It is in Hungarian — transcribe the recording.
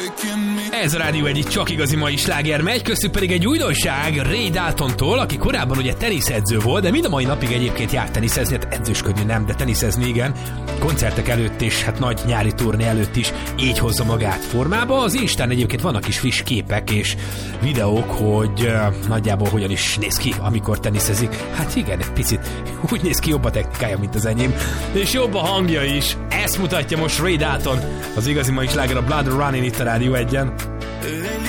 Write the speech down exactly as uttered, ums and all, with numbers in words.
Ez a Rádió egyik csak igazi mai sláger megy, köztük pedig egy újdonság Ray Daltontól, aki korábban ugye teniszedző volt, de mind a mai napig egyébként járt teniszezni, hát edzősködni nem, de teniszezni igen, koncertek előtt és hát nagy nyári turné előtt is így hozza magát formába. Az Instán egyébként vannak is friss képek és videók, hogy uh, nagyjából hogyan is néz ki, amikor teniszezik. Hát igen, egy picit úgy néz ki, jobb a technikája, mint az enyém, és jobb a hangja is. Ezt mutatja most Ray Dalton, az igazi mai sláger, a Blood Running itt a Rádió egyen.